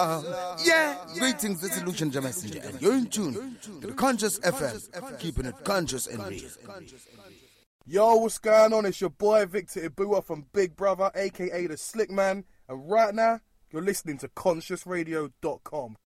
Yeah, greetings, this is Lucian J Messenger, and you're in tune to the Conscious FM, keeping it conscious and real. Yo, what's going on? It's your boy Victor Ibua from Big Brother, aka the Slick Man, and right now you're listening to ConsciousRadio.com.